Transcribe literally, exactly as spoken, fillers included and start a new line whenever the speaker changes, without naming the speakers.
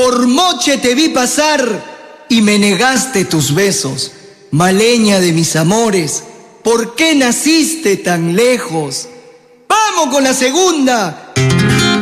por Moche te vi pasar y me negaste tus besos. Maleña de mis amores, ¿por qué naciste tan lejos? ¡Vamos con la segunda!